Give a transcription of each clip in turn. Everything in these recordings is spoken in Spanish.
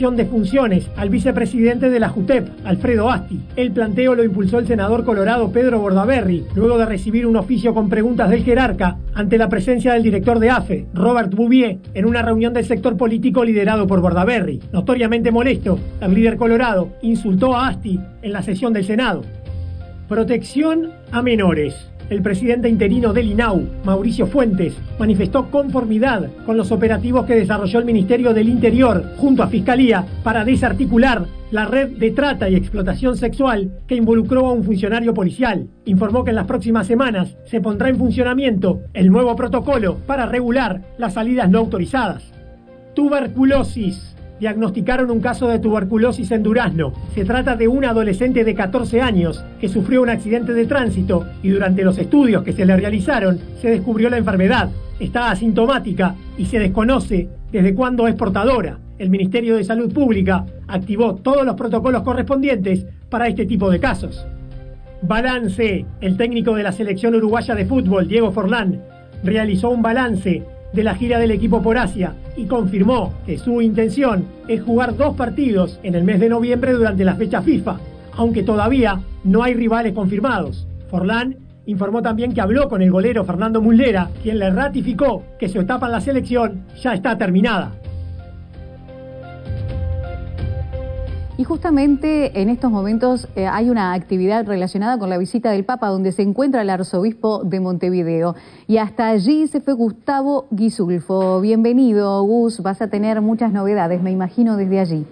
designación de funciones al vicepresidente de la JUTEP, Alfredo Asti. El planteo lo impulsó el senador colorado Pedro Bordaberry, luego de recibir un oficio con preguntas del jerarca ante la presencia del director de AFE, Robert Bouvier, en una reunión del sector político liderado por Bordaberry. Notoriamente molesto, el líder colorado insultó a Asti en la sesión del Senado. Protección a menores. El presidente interino del INAU, Mauricio Fuentes, manifestó conformidad con los operativos que desarrolló el Ministerio del Interior junto a Fiscalía para desarticular la red de trata y explotación sexual que involucró a un funcionario policial. Informó que en las próximas semanas se pondrá en funcionamiento el nuevo protocolo para regular las salidas no autorizadas. Tuberculosis. Diagnosticaron un caso de tuberculosis en Durazno. Se trata de un adolescente de 14 años que sufrió un accidente de tránsito y durante los estudios que se le realizaron se descubrió la enfermedad. Está asintomática y se desconoce desde cuándo es portadora. El Ministerio de Salud Pública activó todos los protocolos correspondientes para este tipo de casos. Balance. El técnico de la selección uruguaya de fútbol, Diego Forlán, realizó un balance de la gira del equipo por Asia y confirmó que su intención es jugar 2 partidos en el mes de noviembre durante la fecha FIFA, aunque todavía no hay rivales confirmados. Forlán informó también que habló con el golero Fernando Muslera, quien le ratificó que su etapa en la selección ya está terminada. Y justamente en estos momentos hay una actividad relacionada con la visita del Papa, donde se encuentra el arzobispo de Montevideo. Y hasta allí se fue Gustavo Guisulfo. Bienvenido, Gus. Vas a tener muchas novedades, me imagino, desde allí.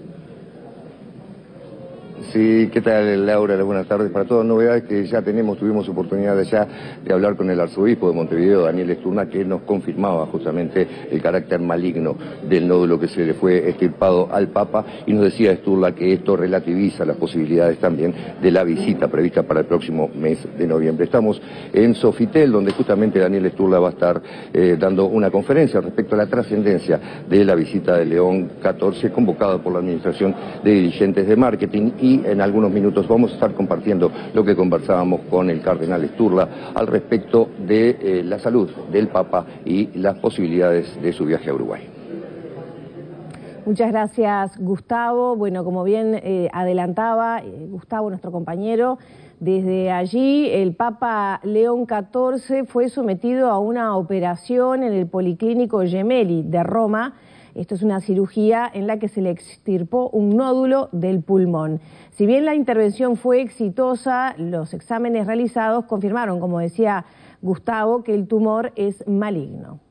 Sí, ¿qué tal, Laura? Buenas tardes para todos. Novedades que ya tuvimos oportunidad de hablar con el arzobispo de Montevideo, Daniel Esturna, que nos confirmaba justamente el carácter maligno del nódulo que se le fue extirpado al Papa, y nos decía Esturna que esto relativiza las posibilidades también de la visita prevista para el próximo mes de noviembre. Estamos en Sofitel, donde justamente Daniel Esturna va a estar dando una conferencia respecto a la trascendencia de la visita de León XIV, convocada por la Administración de Dirigentes de Marketing, y en algunos minutos vamos a estar compartiendo lo que conversábamos con el cardenal Esturla al respecto de la salud del Papa y las posibilidades de su viaje a Uruguay. Muchas gracias, Gustavo. Bueno, como bien adelantaba Gustavo, nuestro compañero, desde allí el Papa León XIV fue sometido a una operación en el Policlínico Gemelli de Roma. Esto es una cirugía en la que se le extirpó un nódulo del pulmón. Si bien la intervención fue exitosa, los exámenes realizados confirmaron, como decía Gustavo, que el tumor es maligno.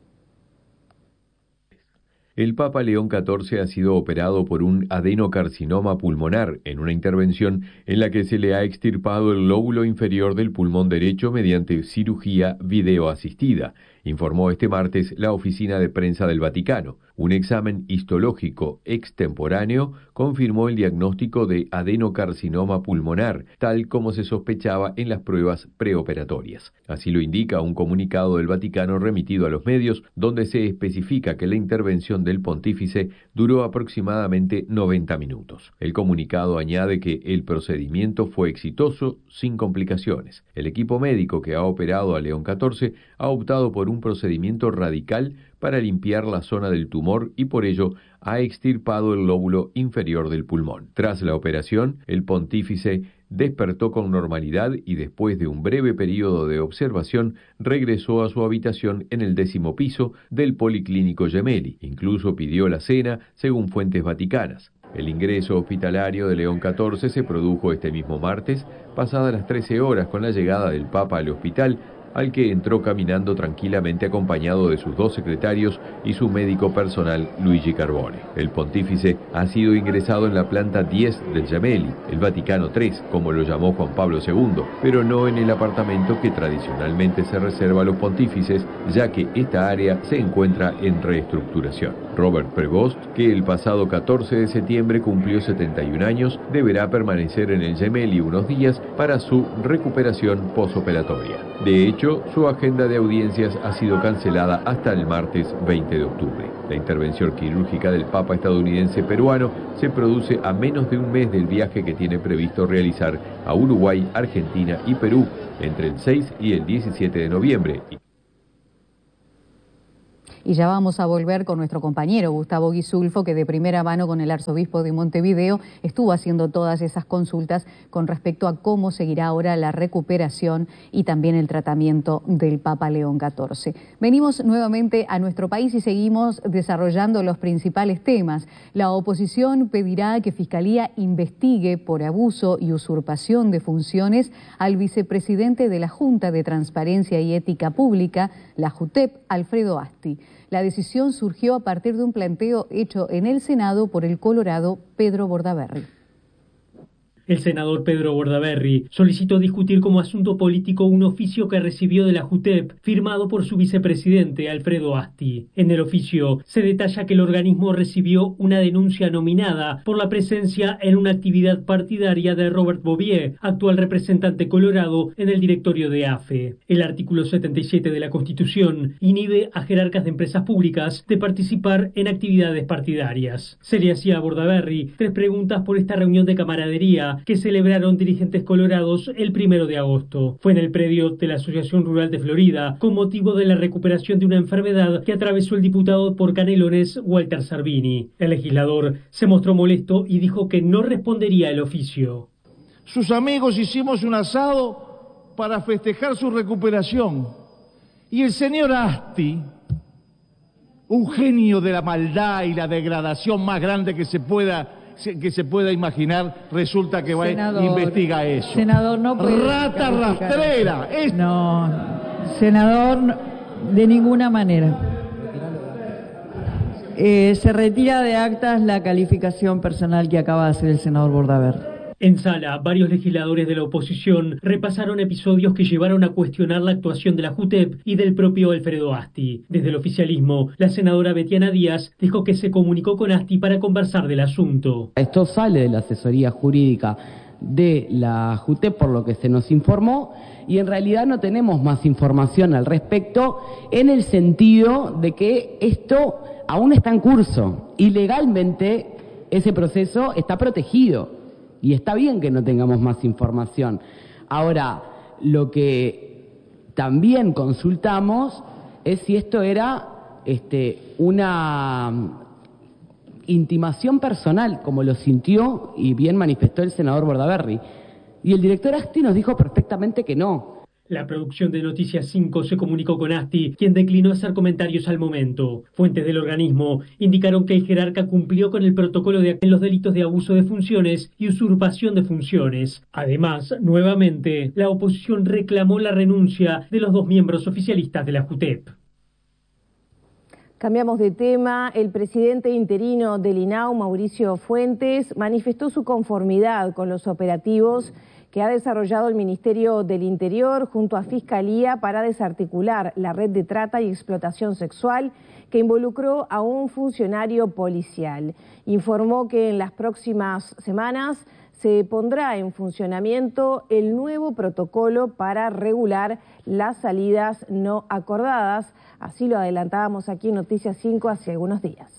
El Papa León XIV ha sido operado por un adenocarcinoma pulmonar en una intervención en la que se le ha extirpado el lóbulo inferior del pulmón derecho mediante cirugía videoasistida, informó este martes la oficina de prensa del Vaticano. Un examen histológico extemporáneo confirmó el diagnóstico de adenocarcinoma pulmonar, tal como se sospechaba en las pruebas preoperatorias. Así lo indica un comunicado del Vaticano remitido a los medios, donde se especifica que la intervención del pontífice duró aproximadamente 90 minutos. El comunicado añade que el procedimiento fue exitoso, sin complicaciones. El equipo médico que ha operado a León XIV ha optado por un procedimiento radical para limpiar la zona del tumor y por ello ha extirpado el lóbulo inferior del pulmón. Tras la operación, el pontífice despertó con normalidad y después de un breve periodo de observación regresó a su habitación en el 10º piso del Policlínico Gemelli. Incluso pidió la cena, según fuentes vaticanas. El ingreso hospitalario de León XIV se produjo este mismo martes, pasadas las 13 horas con la llegada del Papa al hospital, al que entró caminando tranquilamente acompañado de sus 2 secretarios y su médico personal Luigi Carbone. El pontífice ha sido ingresado en la planta 10 del Gemelli, el Vaticano 3, como lo llamó Juan Pablo II, pero no en el apartamento que tradicionalmente se reserva a los pontífices, ya que esta área se encuentra en reestructuración. Robert Prevost, que el pasado 14 de septiembre cumplió 71 años, deberá permanecer en el Gemelli unos días para su recuperación posoperatoria. De hecho, su agenda de audiencias ha sido cancelada hasta el martes 20 de octubre. La intervención quirúrgica del Papa estadounidense peruano se produce a menos de un mes del viaje que tiene previsto realizar a Uruguay, Argentina y Perú entre el 6 y el 17 de noviembre. Y ya vamos a volver con nuestro compañero Gustavo Guisulfo, que de primera mano con el arzobispo de Montevideo estuvo haciendo todas esas consultas con respecto a cómo seguirá ahora la recuperación y también el tratamiento del Papa León XIV. Venimos nuevamente a nuestro país y seguimos desarrollando los principales temas. La oposición pedirá que Fiscalía investigue por abuso y usurpación de funciones al vicepresidente de la Junta de Transparencia y Ética Pública, la JUTEP, Alfredo Asti. La decisión surgió a partir de un planteo hecho en el Senado por el colorado Pedro Bordaberry. El senador Pedro Bordaberry solicitó discutir como asunto político un oficio que recibió de la JUTEP, firmado por su vicepresidente Alfredo Asti. En el oficio se detalla que el organismo recibió una denuncia nominada por la presencia en una actividad partidaria de Robert Bouvier, actual representante colorado en el directorio de AFE. El artículo 77 de la Constitución inhibe a jerarcas de empresas públicas de participar en actividades partidarias. Se le hacía a Bordaberry 3 preguntas por esta reunión de camaradería que celebraron dirigentes colorados el 1 de agosto. Fue en el predio de la Asociación Rural de Florida, con motivo de la recuperación de una enfermedad que atravesó el diputado por Canelones, Walter Sarvini. El legislador se mostró molesto y dijo que no respondería el oficio. Sus amigos hicimos un asado para festejar su recuperación. Y el señor Asti, un genio de la maldad y la degradación más grande que se pueda imaginar, resulta que senador, investiga eso. Senador, no puede. Rata rastrera. No, senador, de ninguna manera. Se retira de actas la calificación personal que acaba de hacer el senador Bordaberry. En sala, varios legisladores de la oposición repasaron episodios que llevaron a cuestionar la actuación de la JUTEP y del propio Alfredo Asti. Desde el oficialismo, la senadora Betiana Díaz dijo que se comunicó con Asti para conversar del asunto. Esto sale de la asesoría jurídica de la JUTEP, por lo que se nos informó, y en realidad no tenemos más información al respecto, en el sentido de que esto aún está en curso y legalmente ese proceso está protegido. Y está bien que no tengamos más información. Ahora, lo que también consultamos es si esto era una intimación personal, como lo sintió y bien manifestó el senador Bordaberry. Y el director Asti nos dijo perfectamente que no. La producción de Noticias 5 se comunicó con Asti, quien declinó hacer comentarios al momento. Fuentes del organismo indicaron que el jerarca cumplió con el protocolo en los delitos de abuso de funciones y usurpación de funciones. Además, nuevamente, la oposición reclamó la renuncia de los 2 miembros oficialistas de la JUTEP. Cambiamos de tema. El presidente interino del INAU, Mauricio Fuentes, manifestó su conformidad con los operativos que ha desarrollado el Ministerio del Interior junto a Fiscalía para desarticular la red de trata y explotación sexual que involucró a un funcionario policial. Informó que en las próximas semanas se pondrá en funcionamiento el nuevo protocolo para regular las salidas no acordadas. Así lo adelantábamos aquí en Noticias 5 hace algunos días.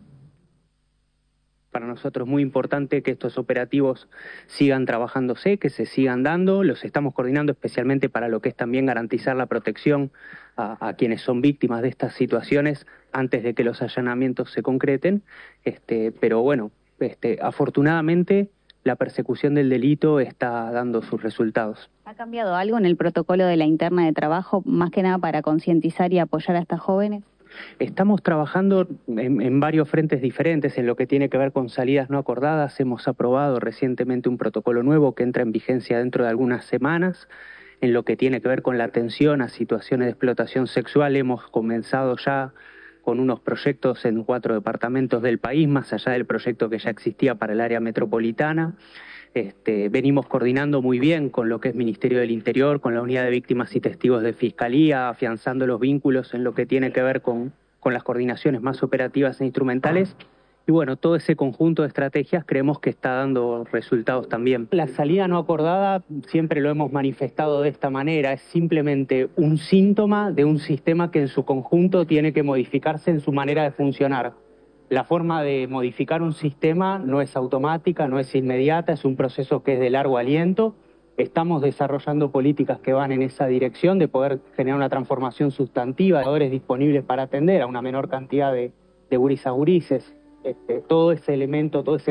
Para nosotros es muy importante que estos operativos sigan trabajándose, que se sigan dando. Los estamos coordinando especialmente para lo que es también garantizar la protección a quienes son víctimas de estas situaciones antes de que los allanamientos se concreten. Pero bueno, afortunadamente la persecución del delito está dando sus resultados. ¿Ha cambiado algo en el protocolo de la interna de trabajo, más que nada para concientizar y apoyar a estas jóvenes? Estamos trabajando en varios frentes diferentes. En lo que tiene que ver con salidas no acordadas, hemos aprobado recientemente un protocolo nuevo que entra en vigencia dentro de algunas semanas. En lo que tiene que ver con la atención a situaciones de explotación sexual, hemos comenzado ya con unos proyectos en 4 departamentos del país, más allá del proyecto que ya existía para el área metropolitana. Venimos coordinando muy bien con lo que es Ministerio del Interior, con la Unidad de Víctimas y Testigos de Fiscalía, afianzando los vínculos en lo que tiene que ver con las coordinaciones más operativas e instrumentales. Y bueno, todo ese conjunto de estrategias creemos que está dando resultados también. La salida no acordada, siempre lo hemos manifestado de esta manera, es simplemente un síntoma de un sistema que en su conjunto tiene que modificarse en su manera de funcionar. La forma de modificar un sistema no es automática, no es inmediata, es un proceso que es de largo aliento, Estamos desarrollando políticas que van en esa dirección de poder generar una transformación sustantiva, de jugadores disponibles para atender a una menor cantidad de gurisas, gurises. Todo ese elemento, todo ese